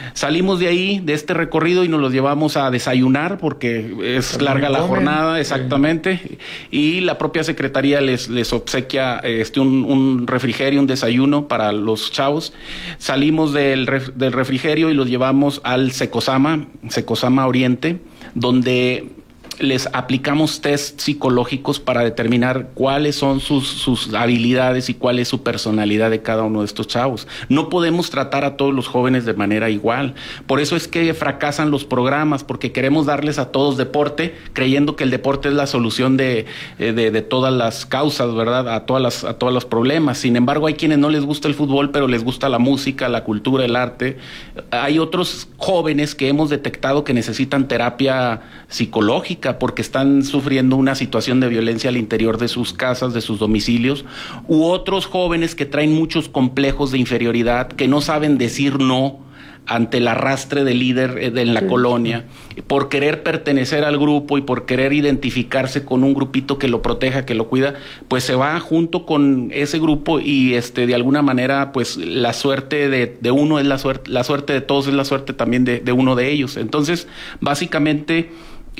Salimos de ahí, de este recorrido, y nos los llevamos a desayunar porque es larga la jornada, exactamente, y la propia secretaría les obsequia un refrigerio, un desayuno para los chavos. Salimos del refrigerio y los llevamos al Secosama Oriente, donde les aplicamos test psicológicos para determinar cuáles son sus habilidades y cuál es su personalidad de cada uno de estos chavos. No podemos tratar a todos los jóvenes de manera igual. Por eso es que fracasan los programas, porque queremos darles a todos deporte, creyendo que el deporte es la solución de todas las causas, ¿verdad? A todos los problemas. Sin embargo, hay quienes no les gusta el fútbol, pero les gusta la música, la cultura, el arte. Hay otros jóvenes que hemos detectado que necesitan terapia psicológica porque están sufriendo una situación de violencia al interior de sus casas, de sus domicilios, u otros jóvenes que traen muchos complejos de inferioridad, que no saben decir no ante el arrastre del líder en la colonia, por querer pertenecer al grupo y por querer identificarse con un grupito que lo proteja, que lo cuida, pues se va junto con ese grupo y de alguna manera pues la suerte de uno es la suerte de todos es la suerte también de uno de ellos. Entonces, básicamente,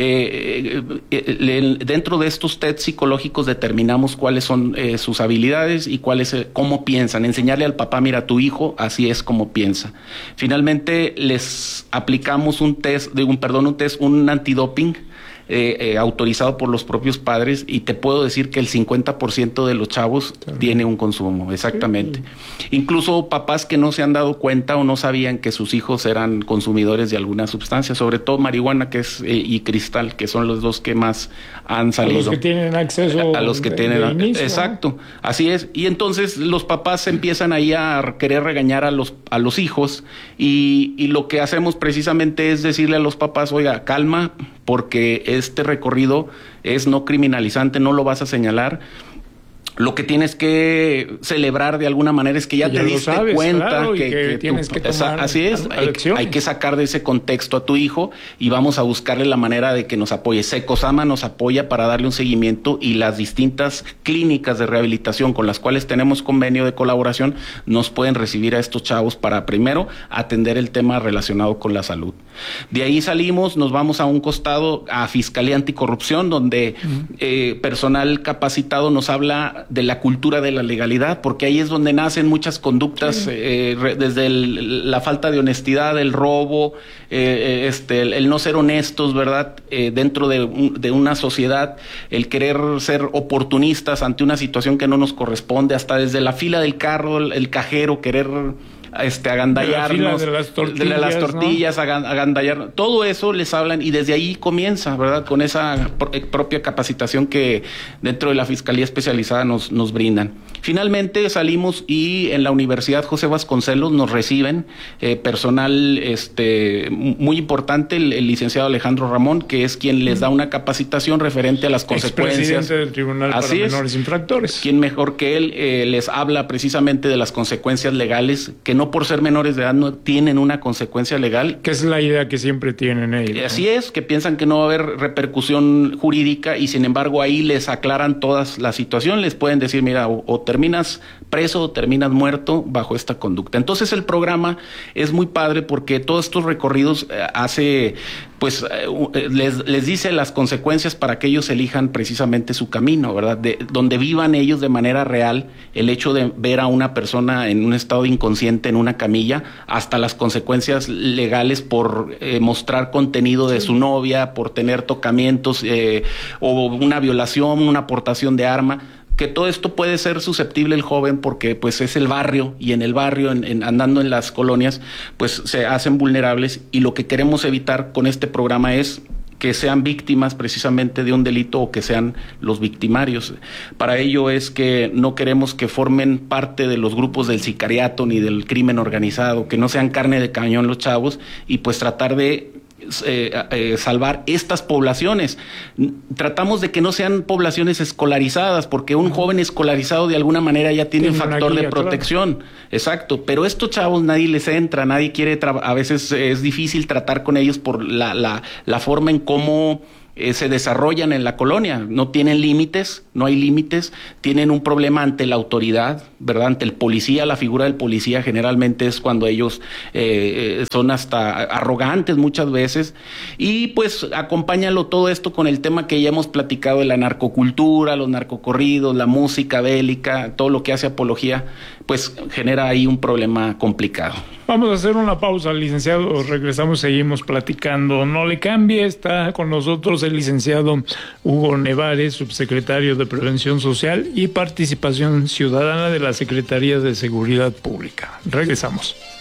dentro de estos test psicológicos determinamos cuáles son sus habilidades y cómo piensan. Enseñarle al papá, mira, tu hijo así es como piensa. Finalmente les aplicamos un antidoping autorizado por los propios padres, y te puedo decir que el 50% de los chavos tiene un consumo, exactamente. Incluso papás que no se han dado cuenta o no sabían que sus hijos eran consumidores de alguna sustancia, sobre todo marihuana y cristal, que son los dos que más han salido. A los que tienen acceso. A los que tienen inicio, exacto, ¿no? Así es. Y entonces los papás empiezan ahí a querer regañar a los hijos, y lo que hacemos precisamente es decirle a los papás, oiga, calma, porque este recorrido es no criminalizante, no lo vas a señalar. Lo que tienes que celebrar de alguna manera es que ya te diste cuenta, claro, que tienes que tomar. Así es, hay que sacar de ese contexto a tu hijo, y vamos a buscarle la manera de que nos apoye. Secosama nos apoya para darle un seguimiento, y las distintas clínicas de rehabilitación con las cuales tenemos convenio de colaboración nos pueden recibir a estos chavos para primero atender el tema relacionado con la salud. De ahí salimos, nos vamos a un costado, a Fiscalía Anticorrupción, donde personal capacitado nos habla de la cultura de la legalidad, porque ahí es donde nacen muchas conductas, desde la falta de honestidad, el robo, el no ser honestos, ¿verdad? Dentro de una sociedad, el querer ser oportunistas ante una situación que no nos corresponde, hasta desde la fila del carro, el cajero, querer agandallarnos, de las tortillas, ¿no? Agandallar, todo eso les hablan, y desde ahí comienza, ¿verdad? Con esa propia capacitación que dentro de la Fiscalía Especializada nos brindan. Finalmente salimos, y en la Universidad José Vasconcelos nos reciben personal muy importante, el licenciado Alejandro Ramón, que es quien les da una capacitación referente a las consecuencias. Expresidente del Tribunal para Menores Infractores. Quien mejor que él les habla precisamente de las consecuencias legales, que no por ser menores de edad no tienen una consecuencia legal. Que es la idea que siempre tienen ellos, ¿no? Así es, que piensan que no va a haber repercusión jurídica, y sin embargo ahí les aclaran toda la situación, les pueden decir, mira, o terminas preso o terminas muerto bajo esta conducta. Entonces el programa es muy padre, porque todos estos recorridos les dice las consecuencias para que ellos elijan precisamente su camino, ¿verdad? Donde vivan ellos de manera real el hecho de ver a una persona en un estado inconsciente en una camilla, hasta las consecuencias legales por mostrar contenido de su novia, por tener tocamientos, o una violación, una aportación de arma. Que todo esto puede ser susceptible el joven, porque pues es el barrio, y en el barrio, andando en las colonias, pues se hacen vulnerables, y lo que queremos evitar con este programa es que sean víctimas precisamente de un delito, o que sean los victimarios. Para ello es que no queremos que formen parte de los grupos del sicariato ni del crimen organizado, que no sean carne de cañón los chavos, y pues tratar de salvar estas poblaciones. Tratamos de que no sean poblaciones escolarizadas, porque un joven escolarizado de alguna manera ya tiene un factor de protección. Claro. Exacto, pero estos chavos nadie les entra, nadie quiere, a veces es difícil tratar con ellos por la forma en cómo se desarrollan en la colonia, no tienen límites, no hay límites, tienen un problema ante la autoridad, ¿verdad? Ante el policía, la figura del policía generalmente es cuando ellos son hasta arrogantes muchas veces, y pues acompáñalo todo esto con el tema que ya hemos platicado de la narcocultura, los narcocorridos, la música bélica, todo lo que hace apología, pues genera ahí un problema complicado. Vamos a hacer una pausa, licenciado, regresamos, seguimos platicando. No le cambie, está con nosotros el licenciado Hugo Nevares, subsecretario de Prevención Social y Participación Ciudadana de la Secretaría de Seguridad Pública. Regresamos.